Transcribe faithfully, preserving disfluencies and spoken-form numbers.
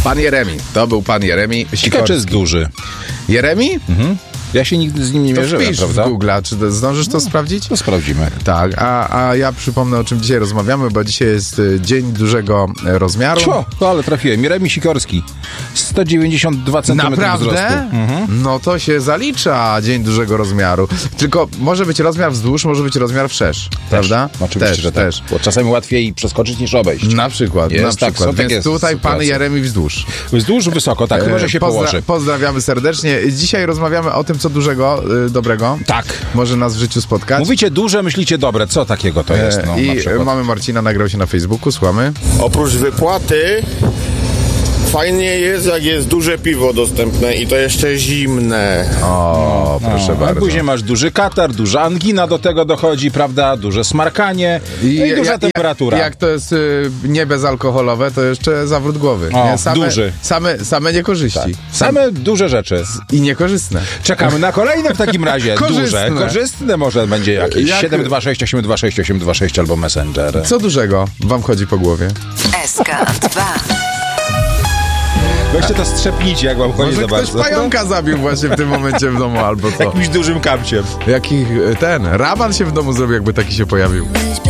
Pan Jeremi, to był pan Jeremi Ciekawe, Sikorski. czy jest duży. Jeremi? Mhm. Ja się nigdy z nim nie To mierzyłem, wpisz prawda? w Google'a, czy to, zdążysz to sprawdzić? To sprawdzimy. Tak, a, a ja przypomnę, o czym dzisiaj rozmawiamy, bo dzisiaj jest y, dzień dużego e, rozmiaru. Cio, no ale trafiłem. Jeremi Sikorski. sto dziewięćdziesiąt dwa centymetry wzrostu. Naprawdę? Mhm. No to się zalicza dzień dużego rozmiaru. Tylko może być rozmiar wzdłuż, może być rozmiar wszerz, prawda? Oczywiście, też, że tak. też. Bo czasami łatwiej przeskoczyć niż obejść. Na przykład, Jest, na tak, przykład. są Więc takie tutaj pan sytuacje. Jeremi wzdłuż. Wzdłuż wysoko, tak, może się Pozdra- położy. Pozdrawiamy serdecznie. Dzisiaj rozmawiamy o tym, co dużego, y, dobrego Tak. może nas w życiu spotkać. Mówicie duże, myślicie dobre. Co takiego to jest? No, na I przykład. mamy Marcina, nagrał się na Facebooku, słuchamy. Oprócz wypłaty fajnie jest, jak jest duże piwo dostępne i to jeszcze zimne. O, proszę A bardzo. później masz duży katar, duża angina do tego dochodzi, prawda? Duże smarkanie i, i duża jak- temperatura. Jak, jak to jest y, nie bezalkoholowe, to jeszcze zawrót głowy. O, nie? Same, duży. Same, same niekorzyści. Same duże rzeczy. I niekorzystne. Czekamy na kolejne w takim razie. Korzystne. Duże. Korzystne może będzie jakieś. Jak- siedem dwa sześć osiem dwa sześć osiem dwa sześć albo Messenger. Co dużego wam chodzi po głowie? S K dwa. Weźcie to strzepnijcie, jak wam chodzi Może za ktoś bardzo. pająka zabił właśnie w tym momencie w domu, albo co? Jakimś dużym kapciem. Jaki ten, raban się w domu zrobił, jakby taki się pojawił.